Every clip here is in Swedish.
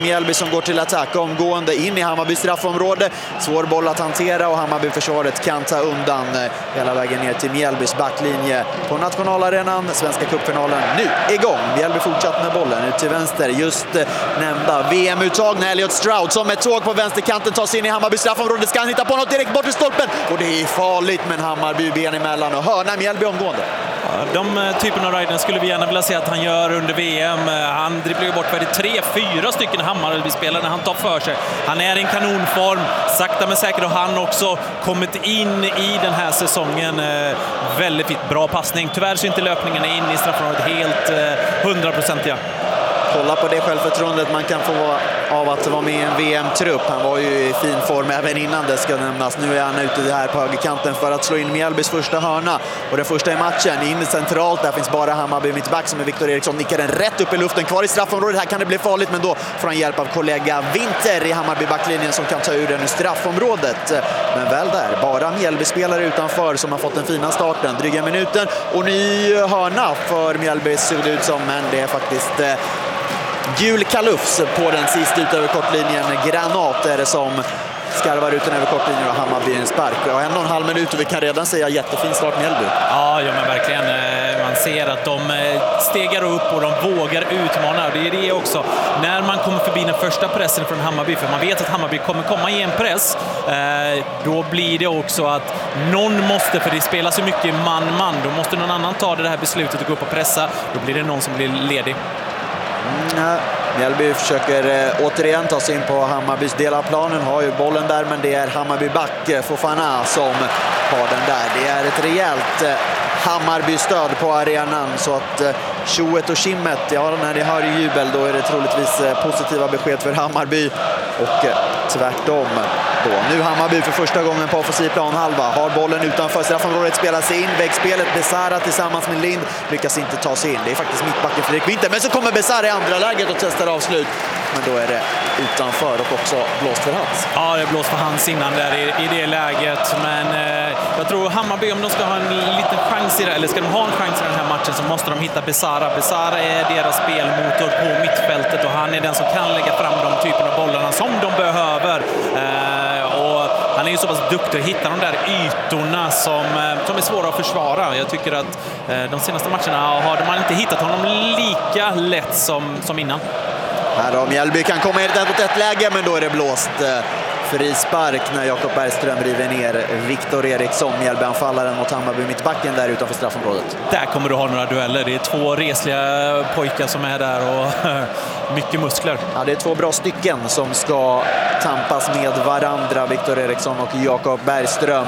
Mjällby som går till attack omgående in i Hammarby straffområde. Svår boll att hantera och Hammarby-försvaret kan ta undan hela vägen ner till Mjällbys backlinje på nationalarenan. Svenska cupfinalen nu igång. Mjällby fortsatt med bollen ut till vänster. Just nämnda VM-uttagna Elliot Stroud som ett tåg på vänsterkanten tar sig in i Hammarby straffområde. Ska han hitta på något direkt bort i stolpen och det är farligt, men Hammarby ben emellan och hörna Mjällby omgående. De typen av riden skulle vi gärna vilja se att han gör under VM. Han dribblar ju bort 3-4 stycken Hammarby-spelare när han tar för sig. Han är i en kanonform. Sakta men säkert har han också kommit in i den här säsongen. Väldigt fint. Bra passning. Tyvärr så inte löpningen in i straffområdet helt 100%. Kolla på det självförtroendet man kan få av att vara med i en VM-trupp. Han var ju i fin form även innan det ska nämnas. Nu är han ute här på högerkanten för att slå in Mjällbys första hörna. Och den första i matchen, in centralt. Där finns bara Hammarby mittback som är Viktor Eriksson. Nickar den rätt upp i luften, kvar i straffområdet. Här kan det bli farligt, men då får han hjälp av kollega Winter i Hammarby-backlinjen som kan ta ur den i straffområdet. Men väl där, bara Mjällby-spelare utanför som har fått den fina starten. Dryga minuten och ny hörna för Mjällby ser det ut som, men det är faktiskt gul kalufs på den sist ut över kortlinjen. Granat är det som skarvar ut den över kortlinjen och Hammarby en spark. Och 1,5 minut och vi kan redan säga jättefin start Mjällby. Ja, men verkligen. Man ser att de stegar upp och de vågar utmana. Det är det också. När man kommer förbi den första pressen från Hammarby, för man vet att Hammarby kommer komma i en press, då blir det också att någon måste, för det spelar så mycket man-man, då måste någon annan ta det här beslutet och gå upp och pressa. Då blir det någon som blir ledig. Mjällby försöker återigen ta sig in på Hammarbys del av planen. Har ju bollen där, men det är Hammarby-back Fofana som har den där. Det är ett rejält Hammarby-stöd på arenan, så att tjoet och kimmet, ja, när det hör jubel då är det troligtvis positiva besked för Hammarby och tvärtom då. Nu Hammarby för första gången på offensiv planhalva, har bollen utanför straffområdet, spelar sig in, väggspelet, Besara tillsammans med Lind lyckas inte ta sig in. Det är faktiskt mittbacken Fredrik Winter, men så kommer Besara i andra läget och testar avslut, men då är det utanför och också blåst för hans. Ja, det är blåst för hans innan där i det läget, men jag tror Hammarby, om de ska ha en liten chans i det, eller ska de ha en chans i den här matchen, så måste de hitta Besara. Besara är deras spelmotor på mittfältet och han är den som kan lägga fram de typen av bollarna som de behöver. Och han är ju så pass duktig att hitta de där ytorna som är svåra att försvara. Jag tycker att de senaste matcherna har man inte hittat honom lika lätt som innan. Här då, Mjällby kan komma i ett 1-1 läge, men då är det blåst. Frispark när Jakob Bergström river ner Viktor Eriksson, Mjällby-anfallaren mot Hammarby mittbacken där utanför straffområdet. Där kommer du ha några dueller. Det är 2 resliga pojkar som är där och mycket muskler. Ja, det är 2 bra stycken som ska tampas med varandra, Viktor Eriksson och Jakob Bergström.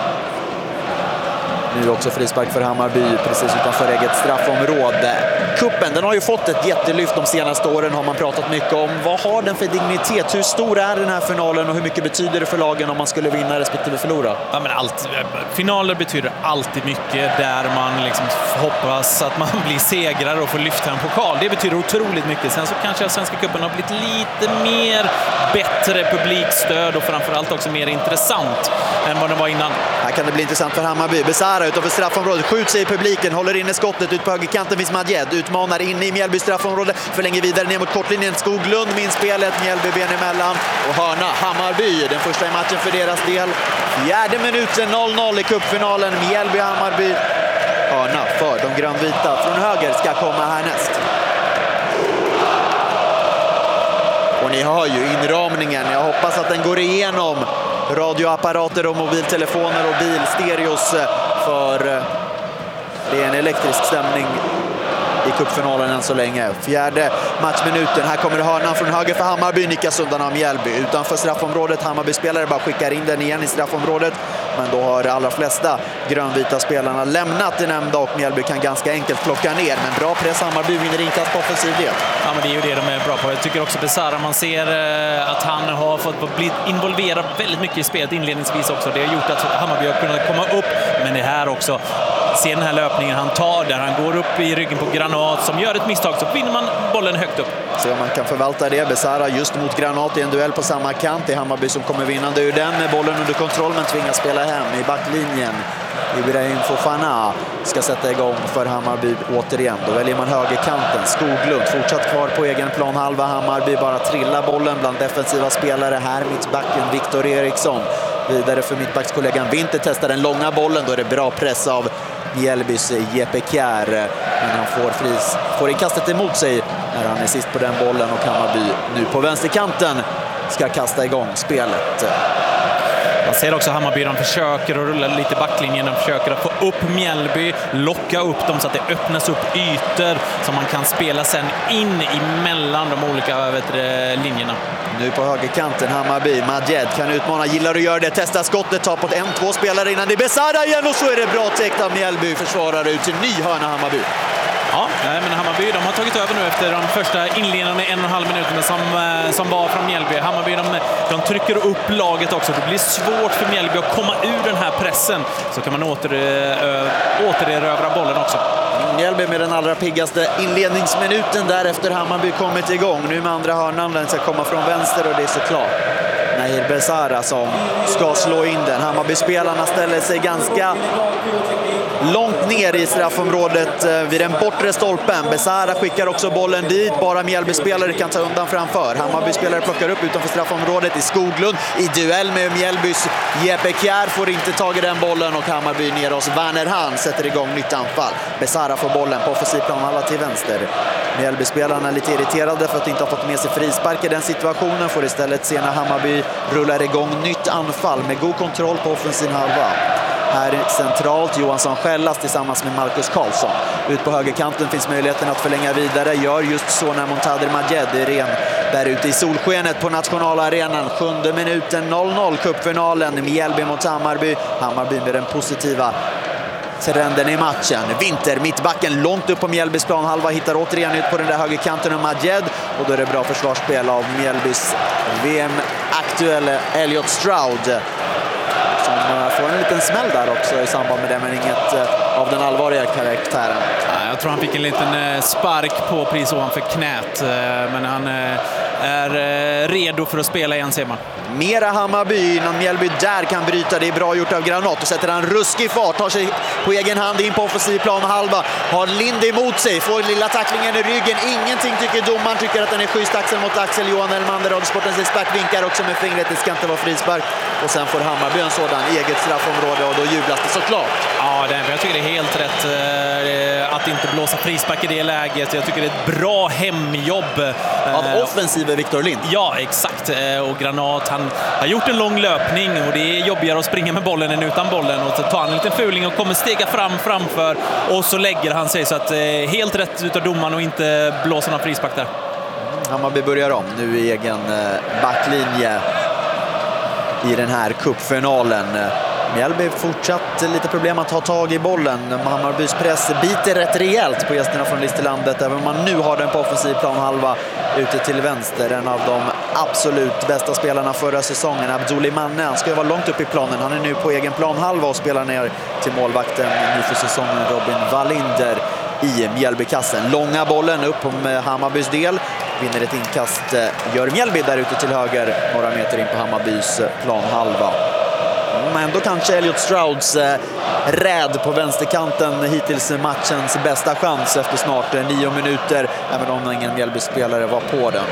Nu också frispark för Hammarby precis utanför eget straffområde. Kuppen, den har ju fått ett jättelyft de senaste åren, har man pratat mycket om. Vad har den för dignitet? Hur stor är den här finalen och hur mycket betyder det för lagen om man skulle vinna respektive förlora? Ja, men finaler betyder alltid mycket, där man liksom hoppas att man blir segrare och får lyfta en pokal. Det betyder otroligt mycket. Sen så kanske Svenska cupen har blivit lite mer bättre publikstöd och framförallt också mer intressant än vad den var innan. Här kan det bli intressant för Hammarby. Besara utanför straffområdet, skjuter sig i publiken, håller inne skottet ut på högerkanten, finns Madjed, utmanar in i Mjällby straffområde, förlänger vidare ner mot kortlinjen, Skoglund med inspelet, Mjällby ben emellan och hörna Hammarby, den första i matchen för deras del. 4:e minuten, 0-0 i cupfinalen, Mjällby-Hammarby. Hörna för de grönvita från höger ska komma härnäst. Och ni hör ju inramningen, jag hoppas att den går igenom radioapparater och mobiltelefoner och bilstereos, för det är en elektrisk stämning i cupfinalen än så länge. 4:e matchminuten, här kommer hörnan från höger för Hammarby, nickas undan av Mjällby. Utanför straffområdet, Hammarby-spelare bara skickar in den igen i straffområdet. Men då har de allra flesta grönvita spelarna lämnat det nämnda och Mjällby kan ganska enkelt plocka ner. Men bra press, Hammarby vinner inkast på offensiv del. Ja, men det är ju det de är bra på. Jag tycker också Besara, man ser att han har fått bli involverad väldigt mycket i spelet inledningsvis också. Det har gjort att Hammarby har kunnat komma upp, men det här också. Se den här löpningen han tar där han går upp i ryggen på Granat som gör ett misstag, så vinner man bollen högt upp. Se om man kan förvalta det. Besara just mot Granat i en duell på samma kant. Det är Hammarby som kommer vinnande ur den med bollen under kontroll, men tvingas spela hem i backlinjen. Ibrahim Fofana ska sätta igång för Hammarby återigen. Då väljer man högerkanten. Skoglund fortsatt kvar på egen plan halva. Hammarby bara trillar bollen bland defensiva spelare. Här mittbacken Viktor Eriksson. Vidare för mittbackskollegan Winter testar den långa bollen. Då är det bra press av Mjällbys Jeppe Kjär. Men han får inkastet emot sig när han är sist på den bollen. Och Hammarby nu på vänsterkanten ska kasta igång spelet. Man ser också Hammarby, de försöker att rulla lite backlinjen, de försöker att få upp Mjällby, locka upp dem så att det öppnas upp ytor som man kan spela sen in emellan de olika linjerna. Nu på högerkanten Hammarby, Majed kan utmana, gillar att göra det, testar skottet, tar på 1-2 spelare innan det är Besara igen och så är det bra täckt av Mjällby, försvarare ut till ny hörna Hammarby. Ja, men Hammarby de har tagit över nu efter de första inledande 1,5 minuterna som var från Mjällby. Hammarby de trycker upp laget också. Det blir svårt för Mjällby att komma ur den här pressen. Så kan man återerövra bollen också. Mjällby med den allra piggaste inledningsminuten därefter Hammarby kommit igång. Nu med andra hörnan, den ska komma från vänster och det är såklart Nahir Besara som ska slå in den. Hammarby-spelarna ställer sig ganska långt ner i straffområdet vid den bortre stolpen. Besara skickar också bollen dit. Bara Mjällby-spelare kan ta undan framför. Hammarby-spelare plockar upp utanför straffområdet i Skoglund. I duell med Mjällbys Jeppe Kjär får inte tag i den bollen och Hammarby ner hos Werner Hahn sätter igång nytt anfall. Besara får bollen på offensiv plan alla till vänster. Mjällby-spelarna är lite irriterade för att inte ha fått med sig frispark i den situationen. Får istället se när Hammarby rullar igång nytt anfall med god kontroll på offensiv halva. Här centralt Johansson Skällas tillsammans med Marcus Karlsson. Ut på högerkanten finns möjligheten att förlänga vidare. Gör just så när Montader Majed är ren där ute i solskenet på nationalarenan. 7:e minuten 0-0 cupfinalen. Mjällby mot Hammarby. Hammarby med den positiva trenden i matchen. Winter, mittbacken långt upp på Mjällbys plan halva, hittar återigen ut på den där högerkanten och Majed. Och då är det bra försvarsspel av Mjällbys VM-aktuelle Elliot Stroud. Som får en liten smäll där också i samband med det, men inget av den allvarliga karaktären. Jag tror han fick en liten spark på precis ovanför knät, men han är redo för att spela igen, ser man. Mera Hammarby innan Mjällby där kan bryta. Det är bra gjort av Granat och sätter han ruskig fart, tar sig på egen hand in på offensiv plan halva, har Lind emot sig, får lilla tacklingen i ryggen, ingenting tycker domaren, tycker att den är schysst axel mot axel. Johan Elmander, Radiosportens expert, vinkar också med fingret, det ska inte vara frispark och sen får Hammarby en sådan eget straffområde och då jublas det såklart. Ja, jag tycker det är helt rätt att inte blåsa frispark i det läget. Jag tycker det är ett bra hemjobb av offensive Viktor Lind. Ja, exakt. Och Granat, han har gjort en lång löpning och det är jobbigare att springa med bollen än utan bollen. Och så tar han en liten fuling och kommer stega framför och så lägger han sig, så att helt rätt utav domaren och inte blåsa någon frispark där. Hammarby börjar om nu i egen backlinje i den här cupfinalen. Mjällby fortsatt lite problem att ta tag i bollen. Hammarbys press biter rätt rejält på gästerna från Listerlandet, även om man nu har den på offensiv plan halva ute till vänster. En av de absolut bästa spelarna förra säsongen, Abdulli Manne, han ska ju vara långt upp i planen. Han är nu på egen plan halva och spelar ner till målvakten nu för säsongen, Robin Wallinder i Mjällbykassen. Långa bollen upp om Hammarbys del. Vinner ett inkast, gör Mjällby där ute till höger, några meter in på Hammarbys plan halva. Men ändå kanske Elliot Strouds räd på vänsterkanten hittills matchens bästa chans efter snart 9 minuter, även om ingen Mjällby-spelare var på den.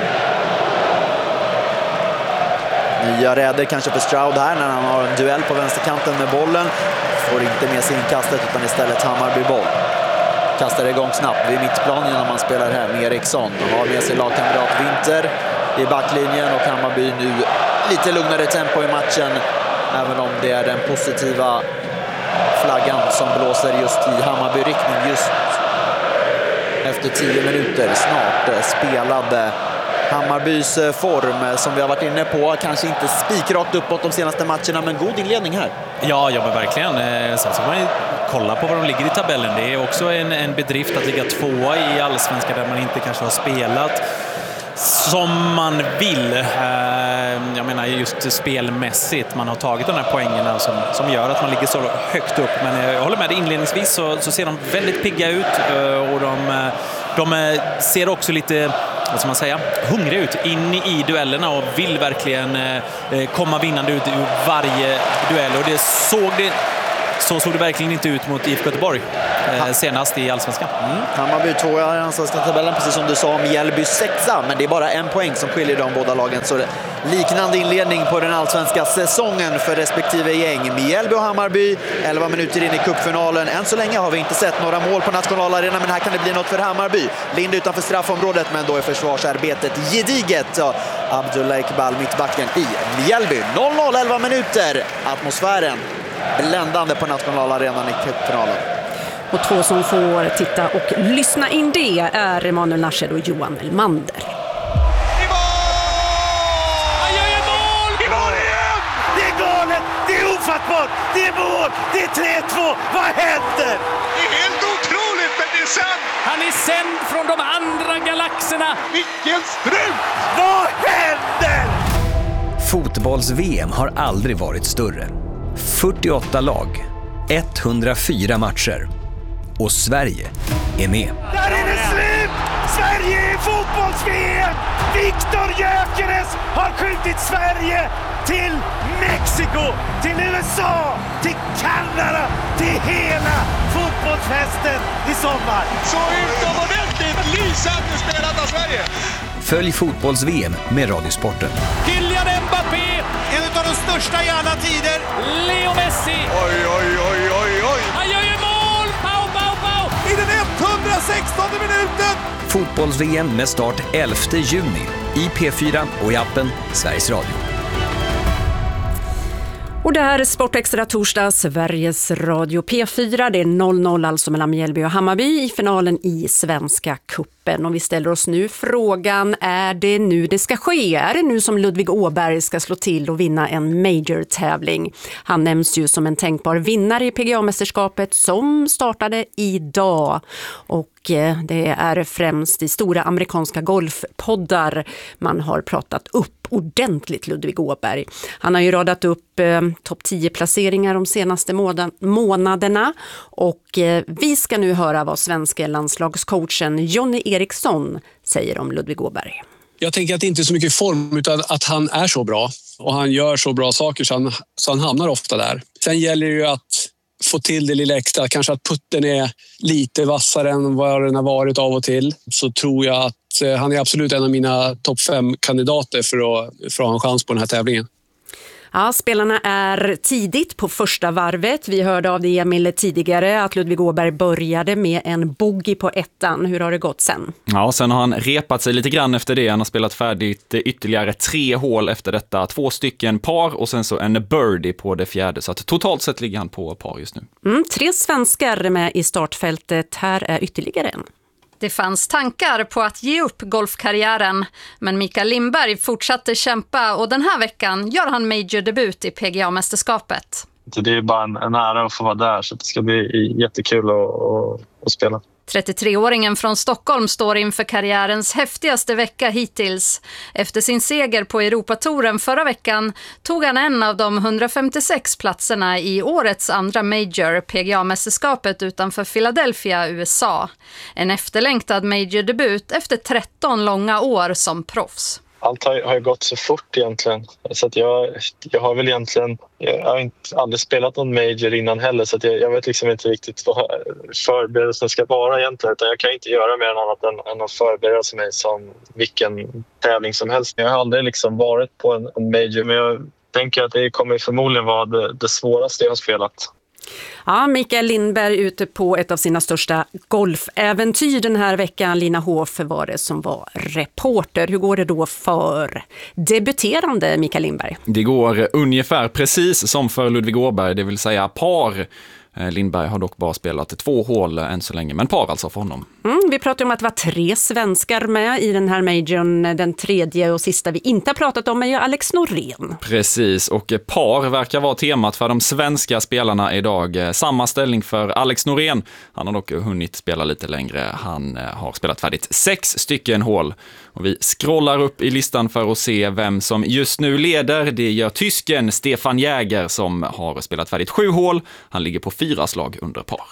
Nya räder kanske för Stroud här när han har en duell på vänsterkanten med bollen. Får inte med sig inkastet utan istället Hammarby-boll. Kastar igång snabbt vid mittplanen när man spelar här med Eriksson. Har med sig lagkamrat Winter i backlinjen och Hammarby nu lite lugnare tempo i matchen. Även om det är den positiva flaggan som blåser just i Hammarby-riktning just efter 10 minuter snart spelade. Hammarbys form som vi har varit inne på, kanske inte spikrakt uppåt de senaste matcherna, men god inledning här. Ja, men verkligen. Sen så får man ju kolla på var de ligger i tabellen. Det är också en bedrift att ligga tvåa i Allsvenskan där man inte kanske har spelat som man vill. Jag menar just spelmässigt. Man har tagit de här poängerna som gör att man ligger så högt upp. Men jag håller med dig, inledningsvis så ser de väldigt pigga ut. Och de ser också lite, vad ska man säga, hungriga ut in i duellerna och vill verkligen komma vinnande ut ur varje duell. Och det såg det så såg det verkligen inte ut mot IFK Göteborg senast i Allsvenskan. Hammarby 2 i allsvenska tabellen, precis som du sa, om Mjällby 6, men det är bara en poäng som skiljer de båda lagen. Så liknande inledning på den allsvenska säsongen för respektive gäng. Mjällby och Hammarby 11 minuter in i cupfinalen. Än så länge har vi inte sett några mål på nationalarenan, men här kan det bli något för Hammarby. Lind utanför straffområdet, men då är försvarsarbetet gediget. Abdullah Iqbal, mittbacken i Mjällby. 0-0, 11 minuter. Atmosfären bländande på nationalarenan i cupfinalen. Och två som får titta och lyssna in det är Emanuel Nashed och Johan Elmander. I mål! Han gör ju mål! I mål igen! Det är galet! Det är ofattbart! Det är mål! Det är 3-2! Vad händer? Det är helt otroligt, men det är sant! Han är sänd från de andra galaxerna! Vilken strut! Vad händer? Fotbolls-VM har aldrig varit större. 48 lag, 104 matcher. Och Sverige är med. Där är det slut! Sverige är fotbolls-VM! Viktor Gyökeres har skjutit Sverige till Mexiko, till USA, till Kanada, till hela fotbollsfesten i sommar. Så utomordentligt lysande spelat av Sverige! Följ fotbolls-VM med Radiosporten. Kylian Mbappé! En av de största i alla tider! Leo Messi! Oj, oj, oj, oj, oj! Han gör ju mål! Pau, pau, pau! I den 116:e minuten! Fotbolls-VM med start 11 juni i P4 och i appen Sveriges Radio. Och det här är Sportextra torsdag, Sveriges Radio P4. Det är 0-0 alltså mellan Mjällby och Hammarby i finalen i Svenska cupen. Och vi ställer oss nu frågan, är det nu det ska ske? Är det nu som Ludvig Åberg ska slå till och vinna en major-tävling? Han nämns ju som en tänkbar vinnare i PGA-mästerskapet som startade idag. Och det är främst i stora amerikanska golfpoddar man har pratat upp ordentligt Ludvig Åberg. Han har ju radat upp topp 10-placeringar de senaste månaderna och vi ska nu höra vad svenska landslagscoachen Jonny Eriksson säger om Ludvig Åberg. Jag tänker att det inte är så mycket form utan att han är så bra och han gör så bra saker så han hamnar ofta där. Sen gäller det ju att få till det lilla extra, kanske att putten är lite vassare än vad den har varit av och till, så tror jag att han är absolut en av mina topp 5-kandidater för att ha en chans på den här tävlingen. Ja, spelarna är tidigt på första varvet. Vi hörde av det Emil tidigare att Ludvig Åberg började med en bogey på ettan. Hur har det gått sen? Ja, sen har han repat sig lite grann efter det. Han har spelat färdigt ytterligare 3 hål efter detta. 2 stycken par och sen så en birdie på det 4:e. Så att totalt sett ligger han på par just nu. 3 svenskar med i startfältet. Här är ytterligare en. Det fanns tankar på att ge upp golfkarriären, men Mikael Lindberg fortsatte kämpa och den här veckan gör han major-debut i PGA-mästerskapet. Det är bara en ära att få vara där, så det ska bli jättekul att spela. 33-åringen från Stockholm står inför karriärens häftigaste vecka hittills. Efter sin seger på Europatouren förra veckan tog han en av de 156 platserna i årets andra major, PGA-mästerskapet utanför Philadelphia, USA. En efterlängtad major-debut efter 13 långa år som proffs. Allt har gått så fort egentligen. Så att jag har väl egentligen... Jag har aldrig spelat någon major innan heller, så att jag vet liksom inte riktigt vad förberedelsen ska vara egentligen. Utan jag kan inte göra mer annat än att förbereda mig som vilken tävling som helst. Jag har aldrig liksom varit på en major, men jag tänker att det kommer förmodligen vara det svåraste jag har spelat. Ja, Mikael Lindberg ute på ett av sina största golfäventyr den här veckan. Lina Hoff var det som var reporter. Hur går det då för debuterande Mikael Lindberg? Det går ungefär precis som för Ludvig Åberg, det vill säga par. Lindberg har dock bara spelat 2 hål än så länge, men par alltså för honom. Vi pratar om att det var 3 svenskar med i den här majorn. Den tredje och sista vi inte har pratat om är ju Alex Norén. Precis, och par verkar vara temat för de svenska spelarna idag. Samma ställning för Alex Norén. Han har dock hunnit spela lite längre. Han har spelat färdigt 6 stycken hål. Och vi scrollar upp i listan för att se vem som just nu leder. Det gör tysken Stefan Jäger som har spelat färdigt 7 hål. Han ligger på 4 slag under par.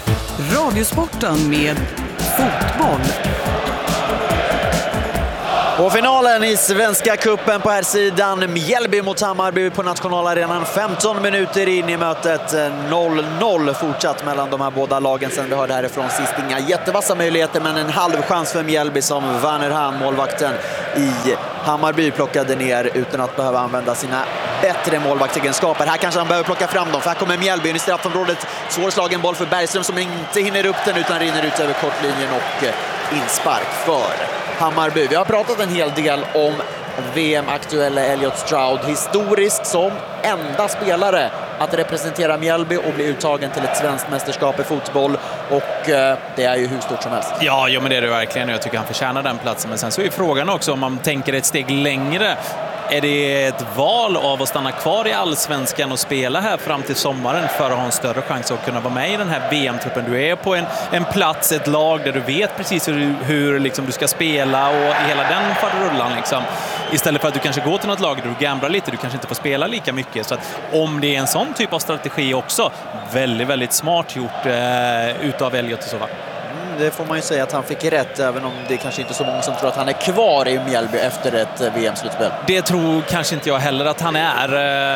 Radiosporten med fotboll. Och finalen i Svenska cupen på här sidan, Mjällby mot Hammarby på nationalarenan. 15 minuter in i mötet, 0-0 fortsatt mellan de här båda lagen sen vi hörde härifrån sist. Inga jättevassa möjligheter, men en halv chans för Mjällby som Werner Hahn, målvakten i Hammarby, plockade ner utan att behöva använda sina bättre målvaktsegenskaper. Här kanske han behöver plocka fram dem, för här kommer Mjällby in i straffområdet. Svårslagen boll för Bergström som inte hinner upp den utan rinner ut över kortlinjen och inspark för Hammarby. Vi har pratat en hel del om VM-aktuella Elliot Stroud, historisk som enda spelare att representera Mjällby och bli uttagen till ett svenskt mästerskap i fotboll, och det är ju hur stort som helst. Ja, men det är det verkligen. Jag tycker han förtjänar den platsen. Men sen så är frågan också, om man tänker ett steg längre, är det ett val av att stanna kvar i Allsvenskan och spela här fram till sommaren för att ha en större chans att kunna vara med i den här VM-truppen? Du är på en plats, ett lag där du vet precis hur liksom du ska spela och hela den faderullan liksom. Istället för att du kanske går till något lag där du gamblar lite, du kanske inte får spela lika mycket. Så att om det är en sån typ av strategi också, väldigt, väldigt smart gjort utav Elliot och så va. Det får man ju säga att han fick rätt, även om det kanske inte är så många som tror att han är kvar i Mjällby efter ett VM-slutspel. Det tror kanske inte jag heller att han är,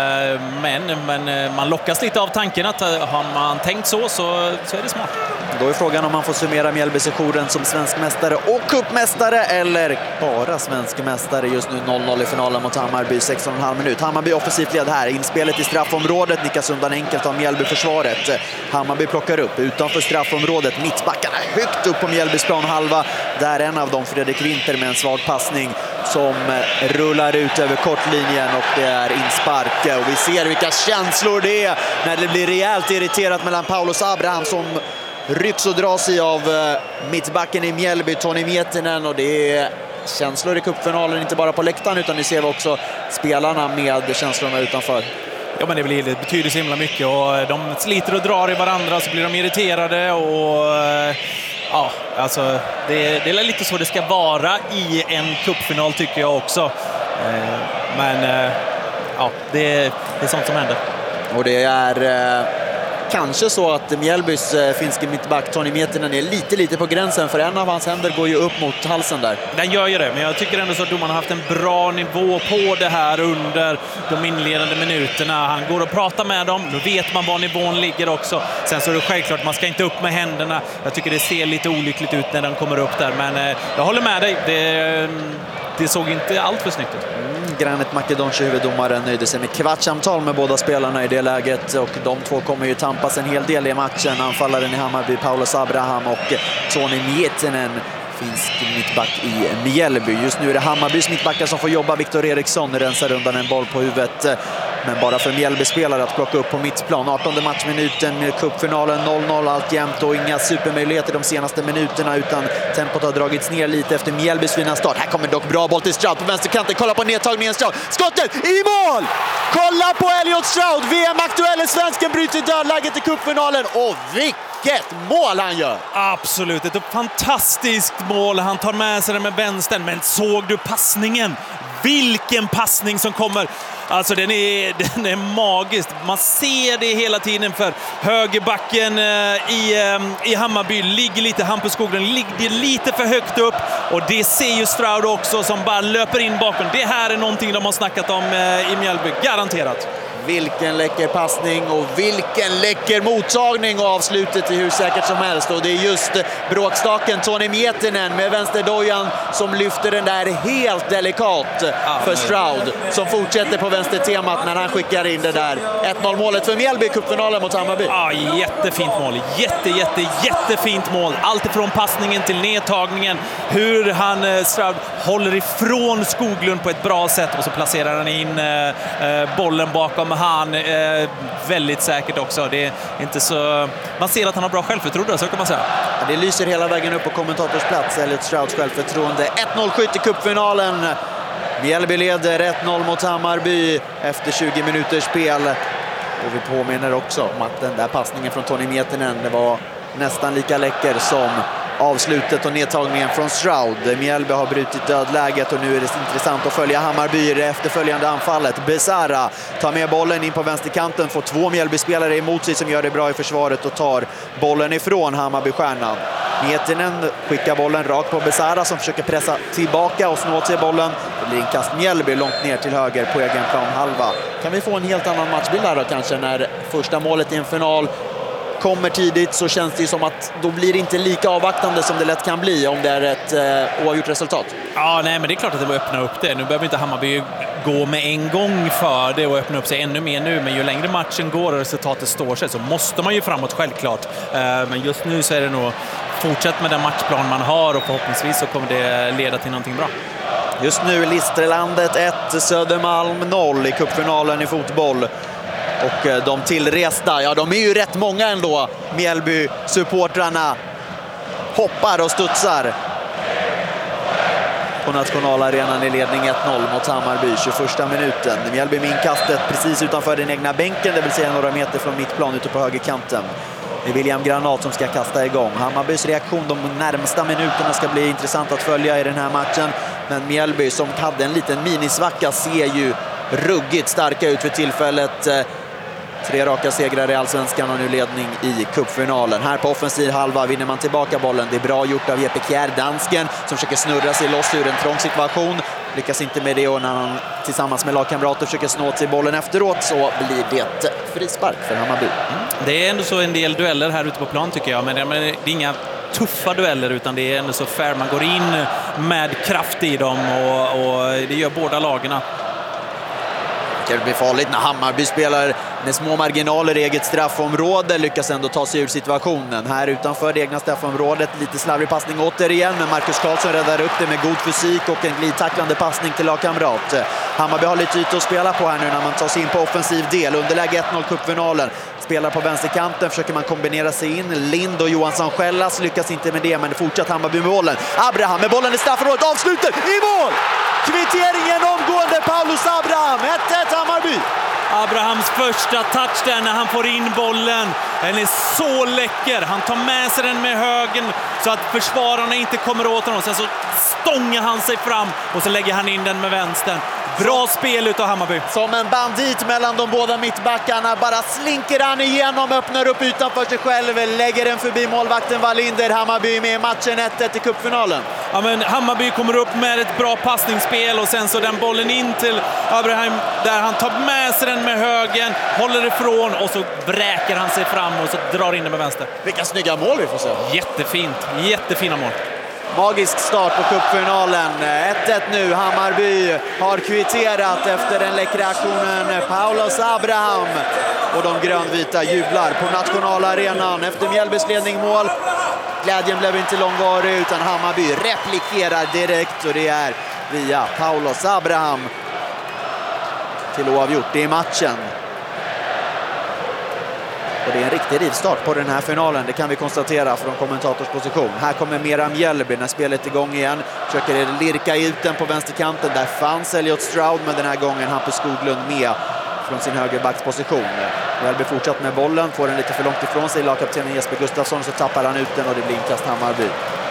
men man lockas lite av tanken att har man tänkt så är det smart. Då är frågan om man får summera Mjällby-sessionen som svensk mästare och cupmästare eller bara svensk mästare. Just nu 0-0 i finalen mot Hammarby, 16,5 minut. Hammarby offensivt led här, inspelet i straffområdet, nickas undan enkelt av Mjällby-försvaret. Hammarby plockar upp utanför straffområdet, mittbackarna högt upp på Mjällbys planhalva. Där en av dem, Fredrik Winter, med en svag passning som rullar ut över kortlinjen, och det är inspark. Och vi ser vilka känslor det är när det blir rejält irriterat mellan Paulus Abraham som rycks och dras i av mittbacken i Mjällby, Tony Miettinen, och det är känslor i cupfinalen, inte bara på läktaren utan ni ser också spelarna med känslorna utanför. Ja, men det betyder så himla mycket, och de sliter och drar i varandra, så blir de irriterade, och ja, alltså det är lite så det ska vara i en cupfinal tycker jag också. Men ja, det är sånt som händer. Och det är kanske så att Mjällbys finske mittback Tony Miettinen är lite på gränsen, för en av hans händer går ju upp mot halsen där. Den gör ju det, men jag tycker ändå så att domarna har haft en bra nivå på det här under de inledande minuterna. Han går och pratar med dem, då vet man var nivån ligger också. Sen så är det självklart, man ska inte upp med händerna. Jag tycker det ser lite olyckligt ut när de kommer upp där, men jag håller med dig. Det såg inte allt för snyggt ut. Granit Makedonci, huvuddomaren, nöjde sig med kvartssamtal med båda spelarna i det läget, och de två kommer ju tampas en hel del i matchen. Anfallaren i Hammarby, Paulus Abraham, och Tony Miettinen, finsk mittback i Mjällby. Just nu är det Hammarbys mittbackar som får jobba. Viktor Eriksson rensar undan en boll på huvudet, men bara för Mjällby-spelare att plocka upp på mittplan. 18:e matchminuten med cupfinalen, 0-0 alltjämt, och inga supermöjligheter de senaste minuterna, utan tempot har dragits ner lite efter Mjällbys fina start. Här kommer dock bra boll till Stroud på vänsterkanten. Kolla på nedtagningen, Stroud. Skottet i mål! Kolla på Elliot Stroud, VM-aktuelle svensken, bryter dödläget i cupfinalen, och vilket mål han gör! Absolut, ett fantastiskt mål. Han tar med sig den med vänstern, men såg du passningen? Vilken passning som kommer! Alltså den är magisk. Man ser det hela tiden, för högerbacken i Hammarby ligger lite, Hampus Skoglund ligger lite för högt upp, och det ser ju Stroud också som bara löper in bakom. Det här är någonting de har snackat om i Mjällby, garanterat. Vilken läcker passning och vilken läcker mottagning, och avslutet är hur säkert som helst. Och det är just bråkstaken Tony Miettinen med vänsterdojan som lyfter den där helt delikat för Stroud, som fortsätter på vänstertemat när han skickar in det där 1-0-målet för Mjällby i cupfinalen mot Hammarby. Ja, jättefint mål. Jättefint mål. Allt ifrån passningen till nedtagningen. Hur han, Stroud, håller ifrån Skoglund på ett bra sätt, och så placerar han in bollen bakom han väldigt säkert också. Det är inte så... Man ser att han har bra självförtroende, så kan man säga. Det lyser hela vägen upp på kommentatorplats. Elliot Strouds självförtroende. 1-0 skytt i cupfinalen. Mjällby leder 1-0 mot Hammarby efter 20 minuters spel. Och vi påminner också om att den där passningen från Tony Miettinen, det var nästan lika läcker som avslutet och nedtagningen från Stroud. Mjällby har brutit dödläget, och nu är det intressant att följa Hammarby i det efterföljande anfallet. Besara tar med bollen in på vänsterkanten, får två Mjällby-spelare emot sig som gör det bra i försvaret och tar bollen ifrån Hammarby-stjärnan. Miettinen skickar bollen rakt på Besara som försöker pressa tillbaka och snå åt sig bollen. Det blir en kast Mjällby långt ner till höger på egen plan halva. Kan vi få en helt annan matchbild här då kanske när första målet i en final kommer tidigt, så känns det ju som att då blir det inte lika avvaktande som det lätt kan bli om det är ett oavgjort resultat. Ja, nej, men det är klart att det var öppna upp det. Nu behöver inte Hammarby gå med en gång för det och öppna upp sig ännu mer nu, men ju längre matchen går och resultatet står sig så måste man ju framåt självklart. Men just nu så är det nog fortsätt med den matchplan man har och förhoppningsvis så kommer det leda till någonting bra. Just nu Listerlandet 1, Södermalm 0 i cupfinalen i fotboll. Och de tillresta, ja de är ju rätt många ändå. Mjällby-supportrarna hoppar och studsar på nationalarenan i ledning 1-0 mot Hammarby, 21 minuten. Mjällby med inkastet precis utanför den egna bänken, det vill säga några meter från mittplan ute på högerkanten. Det är William Granat som ska kasta igång. Hammarbys reaktion de närmsta minuterna ska bli intressant att följa i den här matchen. Men Mjällby som hade en liten minisvacka ser ju ruggigt starka ut för tillfället. 3 raka segrar i Allsvenskan och nu ledning i cupfinalen. Här på offensiv halva vinner man tillbaka bollen. Det är bra gjort av Jeppe Kjær, dansken, som försöker snurra sig loss ur en trång situation. Lyckas inte med det, och när han tillsammans med lagkamrater försöker snå åt sig bollen efteråt så blir det frispark för Hammarby. Det är ändå så en del dueller här ute på plan tycker jag, men det är inga tuffa dueller utan det är ändå så fair. Man går in med kraft i dem och det gör båda lagarna. Det blir farligt när Hammarby spelar med små marginaler i eget straffområde, lyckas ändå ta sig ur situationen. Här utanför det egna straffområdet, lite slarvig passning återigen, men Marcus Karlsson räddar upp det med god fysik och en glidtacklande passning till lagkamrat. Hammarby har lite yta att spela på här nu när man tar sig in på offensiv del. Underläge 1-0 cupfinalen. Spelar på vänsterkanten, försöker man kombinera sig in. Lind och Johansson Skällas lyckas inte med det, men fortsatt Hammarby med bollen. Abraham med bollen i straffområdet, avslutet i mål! Kvitteringen omgående, Paulus Abraham, 1-1 Hammarby. Abrahams första touch där när han får in bollen. Den är så läcker. Han tar med sig den med högen så att försvararna inte kommer åt honom. Sen så stångar han sig fram och så lägger han in den med vänstern. Bra spel utav Hammarby. Som en bandit mellan de båda mittbackarna. Bara slinker han igenom, öppnar upp ytan för sig själv. Lägger den förbi målvakten Wallinder. Hammarby med matchen 1-1 i cupfinalen. Ja, men Hammarby kommer upp med ett bra passningsspel och sen så den bollen in till Abraham där han tar med sig den med högen, håller ifrån och så vräker han sig fram och så drar in den med vänster. Vilka snygga mål vi får se. Jättefint, jättefina mål. Magisk start på cupfinalen. 1-1 nu. Hammarby har kvitterat efter den läckra aktionen. Paulus Abraham och de grönvita jublar på nationalarenan efter Mjällbys ledningmål. Glädjen blev inte långvarig utan Hammarby replikerar direkt och det är via Paulus Abraham till oavgjort i matchen. Och det är en riktig rivstart på den här finalen, det kan vi konstatera från kommentatorsposition. Här kommer Mera Mjällby när spelet är igång igen. Försöker lirka ut den på vänsterkanten. Där fanns Elliot Stroud, men den här gången Hampus Skoglund med från sin högerbacksposition. Mjällby fortsatt med bollen, får den lite för långt ifrån sig. Lagkaptenen Jesper Gustafsson, så tappar han ut den och det blir inkast Hammarby.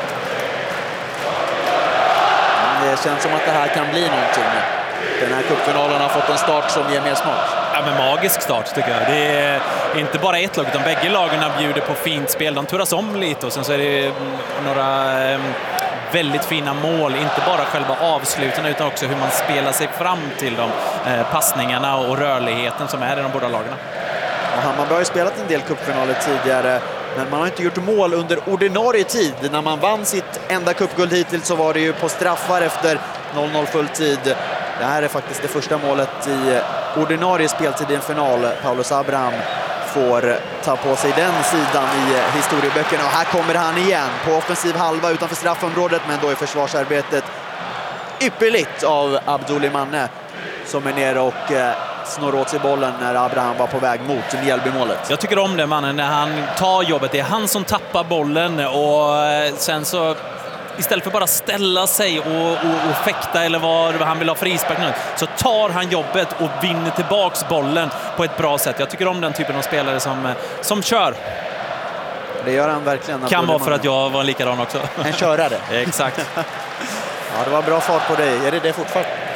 Det känns som att det här kan bli någonting. Den här cupfinalen har fått en start som ger mer smak. Ja, men magisk start tycker jag. Det är inte bara ett lag utan bägge lagen bjuder på fint spel. De turas om lite och sen så är det några väldigt fina mål. Inte bara själva avsluten utan också hur man spelar sig fram till de passningarna och rörligheten som är i de båda lagarna. Och Hammarby har ju spelat en del cupfinaler tidigare, men man har inte gjort mål under ordinarie tid. När man vann sitt enda cupguld hittills så var det ju på straffar efter 0-0 fulltid. Det här är faktiskt det första målet i ordinarie speltid i en final. Paulus Abraham får ta på sig den sidan i historieböckerna. Och här kommer han igen på offensiv halva utanför straffområdet, men då är försvarsarbetet ypperligt av Abdul Manne som är nere och snor åt sig bollen när Abraham var på väg mot Mjällbymålet. Jag tycker om det, mannen, när han tar jobbet. Det är han som tappar bollen och sen så istället för bara ställa sig och fäkta eller vad han vill ha frispark nu, så tar han jobbet och vinner tillbaks bollen på ett bra sätt. Jag tycker om den typen av spelare som kör. Det gör han verkligen. Kan vara för att jag var likadan också. En körare. Exakt. Ja, det var bra fart på dig. Är det fortfarande?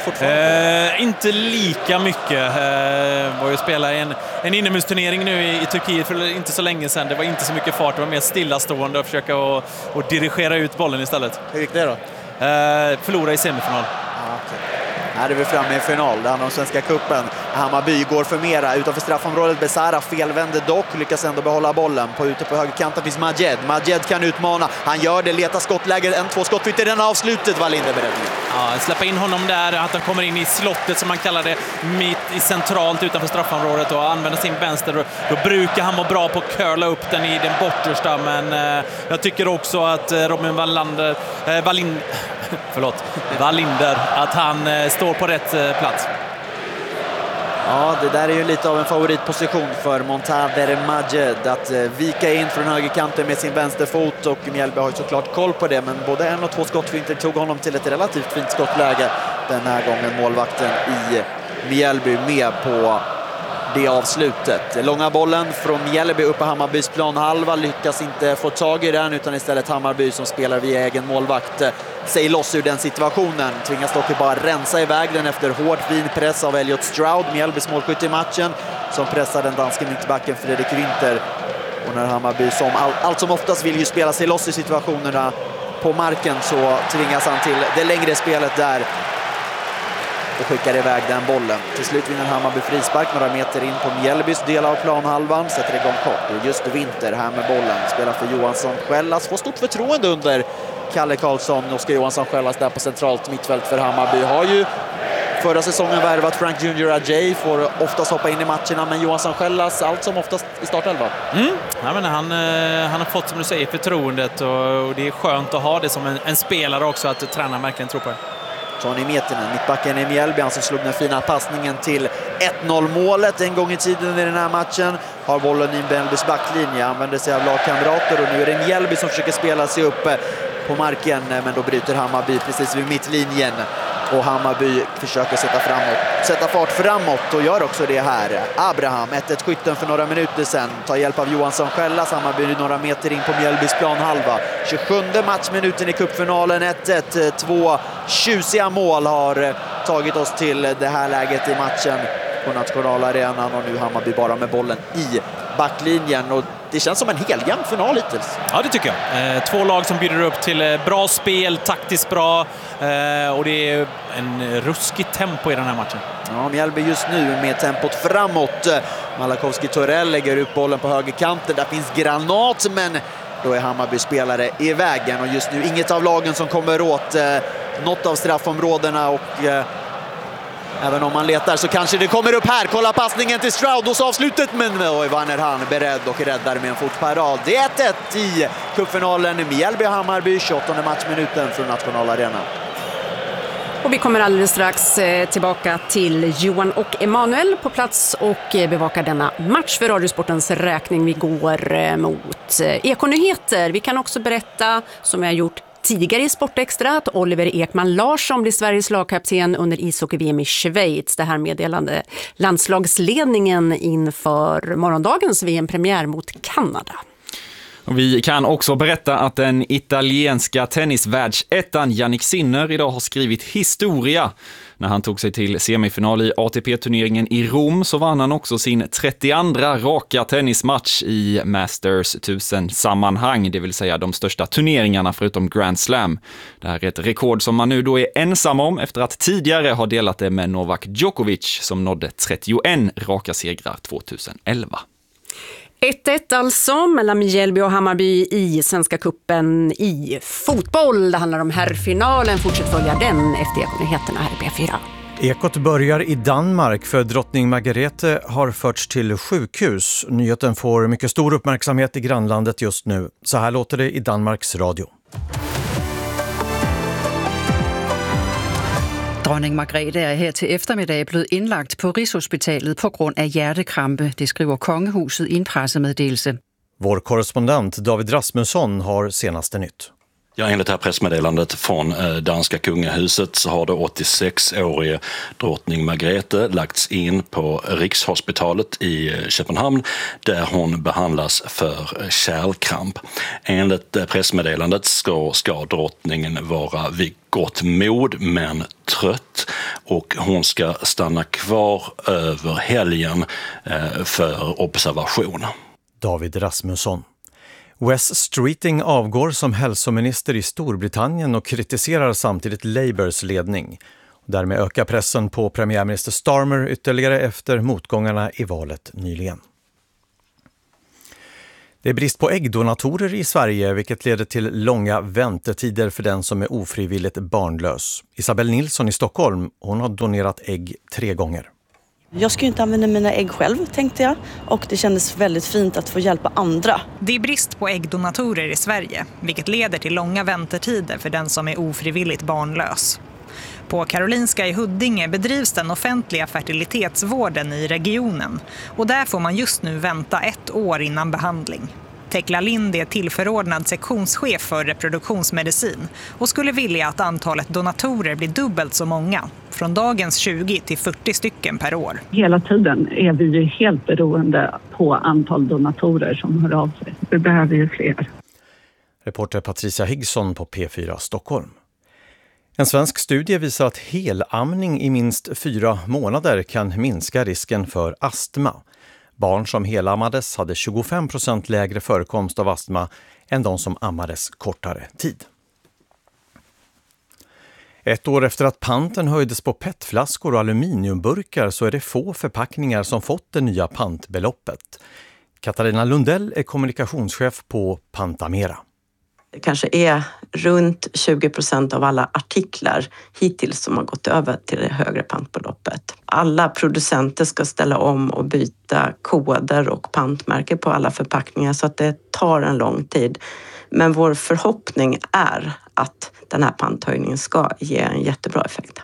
fortfarande? Inte lika mycket. Var ju spela en inomhusturnering nu i Turkiet för inte så länge sedan. Det var inte så mycket fart, det var mer stillastående och försöka och dirigera ut bollen istället. Hur gick det då? Förlora i semifinal. Här är vi framme i final. Det handlar om Svenska cupen. Hammarby går för mera utanför straffområdet. Besara felvänder dock, lyckas ändå behålla bollen. Ute på högerkanten finns Majed. Majed kan utmana. Han gör det, letar skottläget. 1-2 skott vid den avslutet. Wallinder beredd. Ja, släppa in honom där, att han kommer in i slottet som man kallar det, mitt i centralt utanför straffområdet och använder sin vänster. Då brukar han vara bra på att curla upp den i den bortersta, men jag tycker också att Robin Wallinder, att han står på rätt plats. Ja, det där är ju lite av en favoritposition för Montader Majed, att vika in från högerkanten med sin vänsterfot, och Mjällby har ju såklart koll på det, men både 1 och 2 skottfinter tog honom till ett relativt fint skottläge den här gången, målvakten i Mjällby med på det avslutet. Långa bollen från Mjällby upp på Hammarbys planhalva, lyckas inte få tag i den, utan istället Hammarby som spelar via egen målvakt sig loss ur den situationen. Tvingas dock bara rensa iväg den efter hård fin press av Elliot Stroud, Mjällbys målskytt i matchen, som pressar den danske mittbacken Fredrik Winter. Och när Hammarby som allt som oftast vill ju spela sig loss i situationerna på marken, så tvingas han till det längre spelet där och skickar iväg den bollen. Till slut vinner Hammarby frispark några meter in på Mjällbys del av planhalvan, sätter igång kort. Och just Winter här med bollen, spelar för Johansson Skällas, får stort förtroende under Kalle Karlsson. Oskar Johansson Skällas där på centralt mittfält för Hammarby. Har ju förra säsongen värvat Frank Junior Ajay, får oftast hoppa in i matcherna, men Johansson Skällas allt som oftast i startelva. Ja, men han har fått, som du säger, förtroendet, och det är skönt att ha det som en spelare också, att tränaren verkligen tror på det. Tony Mietinen, mittbacken i Mjällby, han som slog den fina passningen till 1-0-målet en gång i tiden i den här matchen. Har bollen i Mjällbys backlinje, använder sig av lagkamrater, och nu är det Mjällby som försöker spela sig upp på marken, men då bryter Hammarby precis vid mittlinjen. Och Hammarby försöker sätta fart framåt och gör också det här. Abraham, 1-1 skytten för några minuter sedan, tar hjälp av Johansson Skällas. Hammarby några meter in på Mjällbys planhalva. 27:e matchminuten i cupfinalen, 1-1. 2 tjusiga mål har tagit oss till det här läget i matchen på Nationalarenan, och nu Hammarby bara med bollen i backlinjen, och det känns som en heljämn final hittills. Ja, det tycker jag. 2 lag som bjuder upp till bra spel, taktiskt bra, och det är en ruskig tempo i den här matchen. Ja, Mjällby just nu med tempot framåt. Malakowski-Torell lägger upp bollen på högerkanten, där finns Granat, men då är Hammarby spelare i vägen, och just nu inget av lagen som kommer åt något av straffområdena, och även om man letar så kanske det kommer upp här. Kolla passningen till Stroud och så avslutet, men Vanner han beredd och räddar med en fotparad. Det är 1-1 i cupfinalen. Mjällby-Hammarby, 28:e matchminuten från Nationalarenan. Och vi kommer alldeles strax tillbaka till Johan och Emanuel på plats och bevaka denna match för Radiosportens räkning. Vi går mot Ekonyheter. Vi kan också berätta, som vi har gjort tidigare i Sportextra, att Oliver Ekman Larsson blir Sveriges lagkapten under ishockey-VM i Schweiz. Det här meddelande landslagsledningen inför morgondagens VM-premiär mot Kanada. Och vi kan också berätta att den italienska tennisvärldsettan Jannik Sinner idag har skrivit historia. När han tog sig till semifinal i ATP-turneringen i Rom så vann han också sin 32:a raka tennismatch i Masters 1000-sammanhang, det vill säga de största turneringarna förutom Grand Slam. Det här är ett rekord som man nu då är ensam om efter att tidigare ha delat det med Novak Djokovic som nådde 31 raka segrar 2011. 1-1 alltså mellan Mjällby och Hammarby i Svenska cupen i fotboll. Det handlar om herrfinalen. Fortsätt följa den efter Ekonyheterna här i B4. Ekot börjar i Danmark, för drottning Margrethe har förts till sjukhus. Nyheten får mycket stor uppmärksamhet i grannlandet just nu. Så här låter det i Danmarks radio. Dronning Margrethe er her til eftermiddag blevet indlagt på Rigshospitalet på grund af hjertekrampe, det skriver Kongehuset i en pressemeddelelse. Vår korrespondent David Rasmusson har senaste nytt. Ja, enligt det här pressmeddelandet från danska kungahuset så har det 86-årige drottning Margrethe lagts in på Rikshospitalet i Köpenhamn där hon behandlas för kärlkramp. Enligt pressmeddelandet ska drottningen vara vid gott mod men trött, och hon ska stanna kvar över helgen för observation. David Rasmusson. Wes Streeting avgår som hälsominister i Storbritannien och kritiserar samtidigt Labours ledning. Därmed ökar pressen på premiärminister Starmer ytterligare efter motgångarna i valet nyligen. Det är brist på äggdonatorer i Sverige, vilket leder till långa väntetider för den som är ofrivilligt barnlös. Isabel Nilsson i Stockholm, hon har donerat ägg 3 gånger. Jag ska ju inte använda mina ägg själv, tänkte jag. Och det kändes väldigt fint att få hjälpa andra. Det är brist på äggdonatorer i Sverige, vilket leder till långa väntetider för den som är ofrivilligt barnlös. På Karolinska i Huddinge bedrivs den offentliga fertilitetsvården i regionen. Och där får man just nu vänta 1 år innan behandling. Tekla Lind är tillförordnad sektionschef för reproduktionsmedicin och skulle vilja att antalet donatorer blir dubbelt så många, från dagens 20 till 40 stycken per år. Hela tiden är vi ju helt beroende på antal donatorer som hör av sig. Vi behöver ju fler. Reporter Patricia Higson på P4 Stockholm. En svensk studie visar att helamning i minst 4 månader kan minska risken för astma. Barn som helammades hade 25% lägre förekomst av astma än de som ammades kortare tid. 1 år efter att panten höjdes på petflaskor och aluminiumburkar så är det få förpackningar som fått det nya pantbeloppet. Katarina Lundell är kommunikationschef på Pantamera. Det kanske är runt 20% av alla artiklar hittills som har gått över till det högre pantbeloppet. Alla producenter ska ställa om och byta koder och pantmärken på alla förpackningar så att det tar en lång tid. Men vår förhoppning är att den här panthöjningen ska ge en jättebra effekt.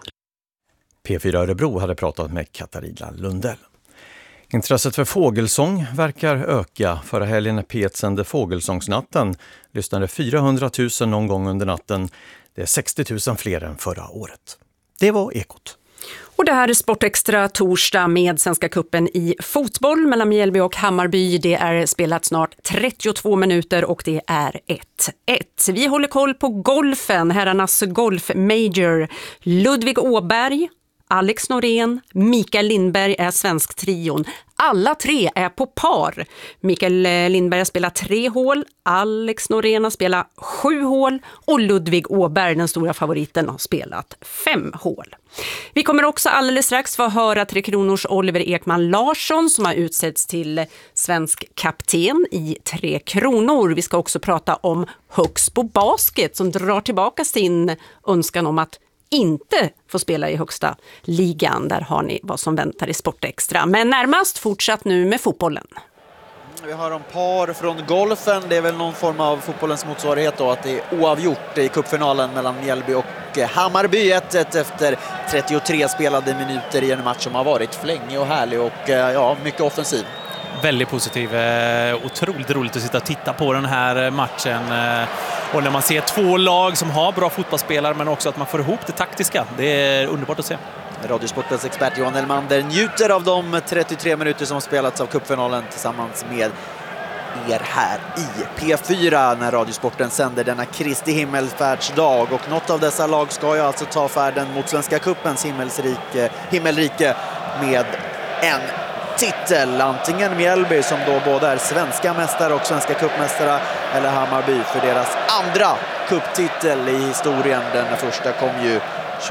P4 Örebro hade pratat med Katarina Lundell. Intresset för fågelsång verkar öka. Förra helgen när P1 sände Fågelsångsnatten lyssnade 400 000 någon gång under natten. Det är 60 000 fler än förra året. Det var Ekot. Och det här är Sportextra torsdag med Svenska cupen i fotboll mellan Mjällby och Hammarby. Det är spelat snart 32 minuter och det är 1-1. Vi håller koll på golfen, herrarnas golf-major. Ludvig Åberg, Alex Norén, Mikael Lindberg är svensk trion. Alla 3 är på par. Mikael Lindberg spelar 3 hål, Alex Norén har spelat 7 hål och Ludvig Åberg, den stora favoriten, har spelat 5 hål. Vi kommer också alldeles strax få höra 3 Kronors Oliver Ekman Larsson som har utsetts till svensk kapten i 3 Kronor. Vi ska också prata om Högsbo Basket som drar tillbaka sin önskan om att inte får spela i högsta ligan. Där har ni vad som väntar i Sportextra. Men närmast fortsatt nu med fotbollen. Vi har en par från golfen. Det är väl någon form av fotbollens motsvarighet då, att det är oavgjort i cupfinalen mellan Mjällby och Hammarby. 1-1 efter 33 spelade minuter i en match som har varit flängig och härlig och mycket offensiv. Väldigt positiv. Otroligt roligt att sitta och titta på den här matchen. Och när man ser 2 lag som har bra fotbollsspelare men också att man får ihop det taktiska. Det är underbart att se. Radiosportens expert Johan Elmander njuter av de 33 minuter som har spelats av cupfinalen tillsammans med er här i P4 när Radiosporten sänder denna Kristi himmelfärdsdag. Och något av dessa lag ska ju alltså ta färden mot Svenska cupens himmelrike med en titel. Antingen Mjällby som då både är svenska mästare och svenska cupmästare, eller Hammarby för deras andra cuptitel i historien. Den första kom ju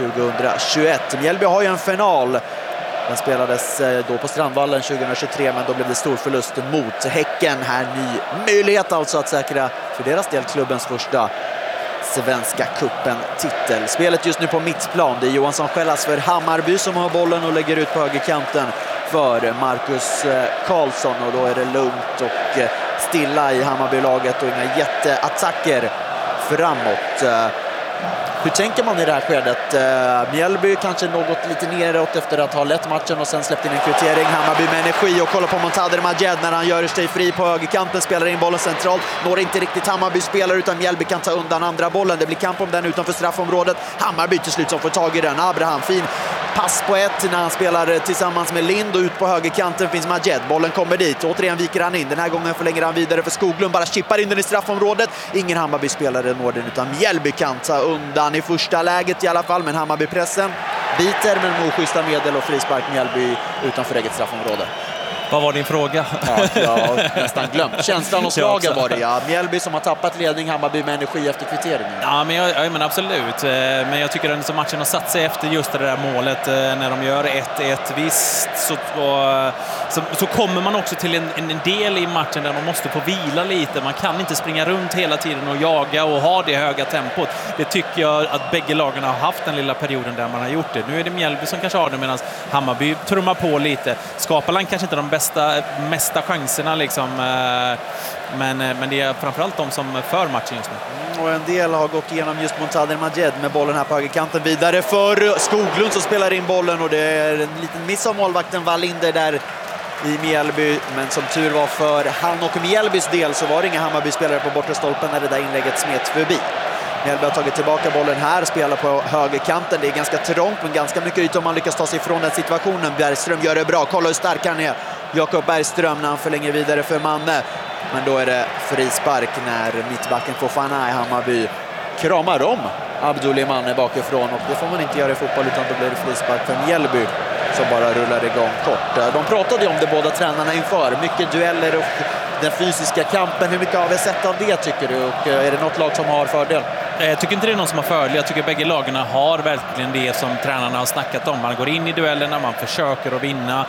2021. Mjällby har ju en final. Den spelades då på Strandvallen 2023 men då blev det stor förlust mot Häcken. Här ny möjlighet alltså att säkra för deras del klubbens första Svenska cupen-titel. Spelet just nu på mittplan. Det är Johansson Skällas för Hammarby som har bollen och lägger ut på högerkanten för Marcus Karlsson. Och då är det lugnt och stilla i Hammarbylaget och inga jätteattacker framåt. Hur tänker man i det här skedet? Mjällby kanske något lite neråt efter att ha lett matchen och sen släppt in en kvittering. Hammarby med energi och kollar på Montader Majed när han gör sig fri på högerkanten, spelar in bollen centralt. Når inte riktigt Hammarby spelar utan Mjällby kan ta undan andra bollen. Det blir kamp om den utanför straffområdet. Hammarby till slut som får tag i den. Abraham, fin pass på ett när han spelar tillsammans med Lind, och ut på högerkanten finns Majed. Bollen kommer dit, återigen viker han in. Den här gången förlänger han vidare för Skoglund, bara chippar in den i straffområdet. Ingen Hammarby-spelare når den, utan Mjällby kan ta undan i första läget i alla fall, men Hammarby-pressen biter med oschyssta medel och frispark Mjällby utanför eget straffområde. Vad var din fråga? Ja, jag har nästan glömt. Känslan och slagen var det, ja. Mjällby som har tappat ledning, Hammarby med energi efter kvitteringen. Ja, men jag menar absolut. Men jag tycker att matchen har satt sig efter just det där målet. När de gör 1-1, visst, så kommer man också till en del i matchen där man måste få vila lite. Man kan inte springa runt hela tiden och jaga och ha det höga tempot. Det tycker jag att bägge lagen har haft den lilla perioden där man har gjort det. Nu är det Mjällby som kanske har det, medan Hammarby trummar på lite. Skaparland kanske inte de mesta chanserna liksom, men det är framförallt de som för matchen just nu. Och en del har gått igenom just Montader Majed med bollen här på högerkanten vidare för Skoglund som spelar in bollen, och det är en liten miss av målvakten Wallinder där i Mjällby, men som tur var för han och Mjällbys del så var det inga Hammarby-spelare på bortre stolpen när det där inlägget smet förbi. Mjällby har tagit tillbaka bollen här, spelar på högerkanten. Det är ganska trångt, men ganska mycket yta om man lyckas ta sig ifrån den situationen. Bergström gör det bra, kolla hur stark han är. Jakob Bergström när han förlänger vidare för Manne. Men då är det frispark när mittbacken Fofana i Hammarby kramar om Abdul Manne bakifrån. Och det får man inte göra i fotboll, utan då blir det frispark för Mjällby som bara rullar igång kort. De pratade ju om det båda tränarna inför. Mycket dueller och den fysiska kampen. Hur mycket har vi sett av det tycker du? Och är det något lag som har fördel? Jag tycker inte det är någon som har fördel. Jag tycker bägge lagarna har verkligen det som tränarna har snackat om. Man går in i duellerna, man försöker att vinna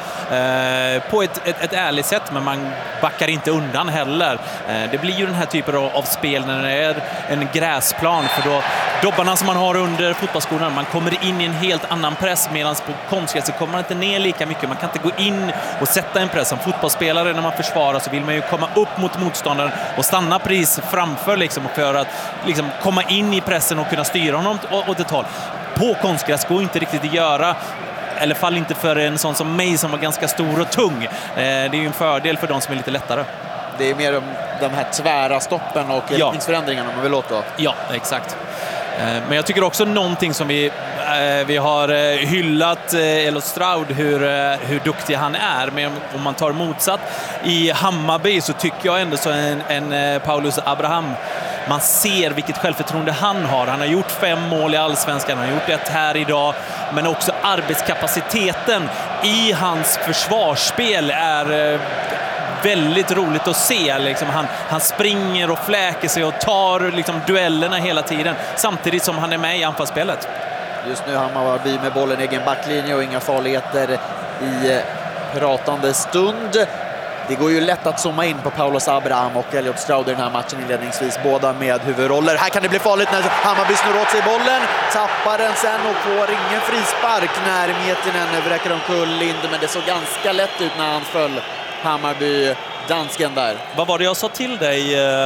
på ett ärligt sätt, men man backar inte undan heller. Det blir ju den här typen av spel när det är en gräsplan, för då dobbarna som man har under fotbollsskolan, man kommer in i en helt annan press, medan på konstgräs så kommer man inte ner lika mycket. Man kan inte gå in och sätta en press. Som fotbollsspelare när man försvarar så vill man ju komma upp mot motståndaren och stanna precis framför liksom, för att liksom komma in i pressen och kunna styra honom åt ett håll. På konstgräs går inte riktigt att göra, eller fall inte för en sån som mig som var ganska stor och tung. Det är ju en fördel för de som är lite lättare. Det är mer de här tvära stoppen och riktningsförändringarna man vill åt. Ja, exakt. Men jag tycker också någonting som vi har hyllat Elof Stroud, hur duktig han är. Men om man tar motsatt i Hammarby så tycker jag ändå så en Paulus Abraham, man ser vilket självförtroende han har. Han har gjort 5 mål i Allsvenskan, han har gjort 1 här idag. Men också arbetskapaciteten i hans försvarsspel är väldigt roligt att se. Liksom han springer och fläker sig och tar liksom duellerna hela tiden, samtidigt som han är med i anfallsspelet. Just nu Hammarby med bollen egen backlinje och inga farligheter i pratande stund. Det går ju lätt att zooma in på Paulus Abraham och Elliot Stroud i den här matchen inledningsvis, båda med huvudroller. Här kan det bli farligt när Hammarby snurrar åt sig bollen, tappar den sen och får ingen frispark när Mietinen vräker omkull Lind, men det såg ganska lätt ut när han föll, Hammarby, dansken där. Vad var det jag sa till dig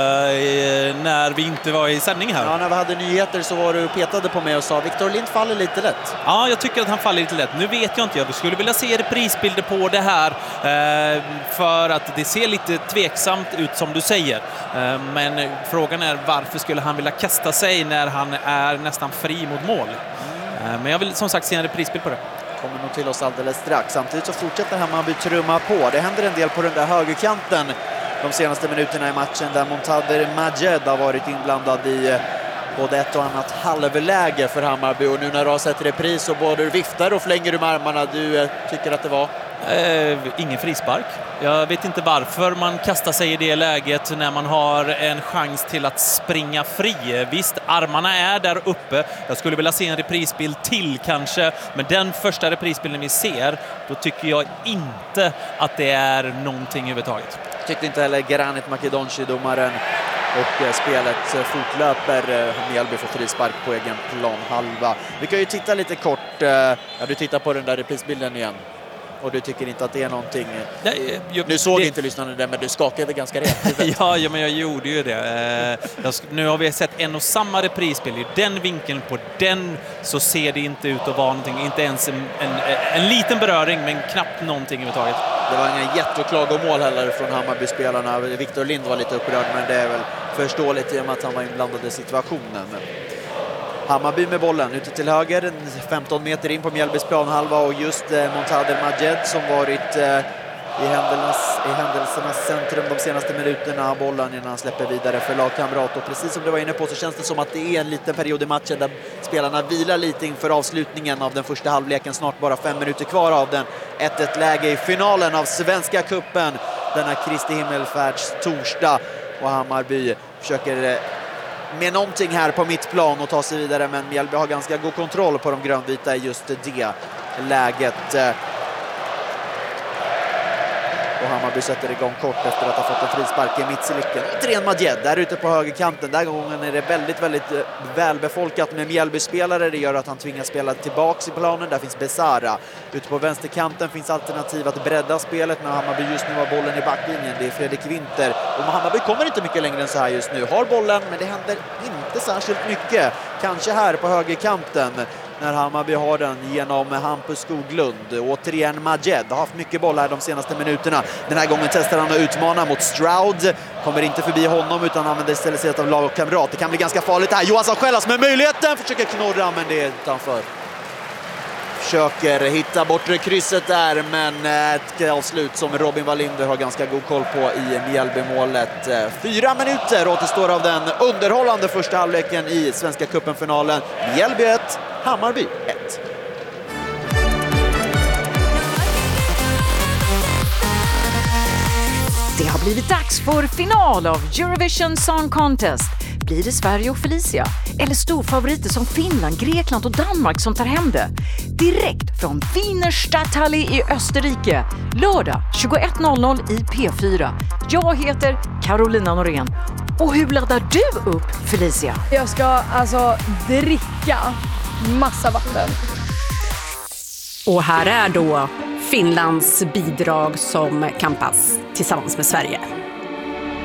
när vi inte var i sändning här? Ja, när vi hade nyheter så var du petade på mig och sa Victor Lind faller lite lätt. Ja, jag tycker att han faller lite lätt. Nu vet jag inte, jag skulle vilja se reprisbilder på det här för att det ser lite tveksamt ut som du säger. Men frågan är, varför skulle han vilja kasta sig när han är nästan fri mot mål? Men jag vill som sagt se en reprisbild på det. Kommer nog till oss alldeles strax. Samtidigt så fortsätter Hammarby trumma på. Det händer en del på den där högerkanten de senaste minuterna i matchen, där Montader Majed har varit inblandad i både ett och annat halvläge för Hammarby. Och nu när du har sett repris så både viftar och flänger du med armarna. Du tycker att det var? Ingen frispark. Jag vet inte varför man kastar sig i det läget när man har en chans till att springa fri. Visst, armarna är där uppe. Jag skulle vilja se en reprisbild till kanske. Men den första reprisbilden vi ser, då tycker jag inte att det är någonting överhuvudtaget. Tyckte inte heller Granit Makedonci, domaren. Och spelet fortlöper. Mjällby får frispark på egen planhalva. Vi kan ju titta lite kort. Ja, du tittar på den där reprisbilden igen. Och du tycker inte att det är någonting... Nu såg inte lyssnarna det, men du skakade ganska rätt. ja, men jag gjorde ju det. Nu har vi sett en och samma reprisbild. I den vinkeln på den så ser det inte ut att vara någonting. Inte ens en liten beröring, men knappt någonting överhuvudtaget. Det var ingen jätteklagomål heller från Hammarby-spelarna. Victor Lind var lite upprörd, men det är väl förståeligt i och med att han var inblandad i situationen. Hammarby med bollen ute till höger, 15 meter in på Mjällbys planhalva, och just Montader Majed som varit i händelsernas centrum de senaste minuterna, bollen innan han släpper vidare för lagkamrat. Och precis som du var inne på så känns det som att det är en liten period i matchen där spelarna vilar lite inför avslutningen av den första halvleken. Snart bara 5 minuter kvar av den 1-1-läge i finalen av Svenska Cupen denna Kristi himmelfärds torsdag. Och Hammarby försöker med någonting här på mittplan och ta sig vidare, men Mjällby har ganska god kontroll på de grönvita i just det läget. Och Hammarby sätter igång kort efter att ha fått en frispark i mittcirkeln. Återigen Majed där ute på högerkanten. Den gången är det väldigt välbefolkat med Mjällby-spelare. Det gör att han tvingas spela tillbaks i planen. Där finns Besara. Ute på vänsterkanten finns alternativ att bredda spelet, men Hammarby just nu har bollen i backlinjen. Det är Fredrik Winter. Och Hammarby kommer inte mycket längre än så här just nu. Har bollen, men det händer inte särskilt mycket. Kanske här på högerkanten när Hammarby har den genom Hampus Skoglund. Återigen Majed har haft mycket boll här de senaste minuterna. Den här gången testar han att utmana mot Stroud. Kommer inte förbi honom utan använder istället sig av lagkamrat. Det kan bli ganska farligt här. Johansson Skällas med möjligheten. Försöker knorra, men det är utanför. Försöker hitta bortre krysset där, men ett avslut som Robin Wallinder har ganska god koll på i Mjällby-målet. 4 minuter återstår av den underhållande första halvleken i Svenska Cupen-finalen. Mjällby 1, Hammarby 1. Det har blivit dags för final av Eurovision Song Contest. Blir det Sverige och Felicia? Eller storfavoriter som Finland, Grekland och Danmark som tar hem det? Direkt från Wiener Stadthalle i Österrike. Lördag 21.00 i P4. Jag heter Carolina Norén. Och hur laddar du upp, Felicia? Jag ska dricka massa vatten. Och här är då Finlands bidrag som kampas tillsammans med Sverige.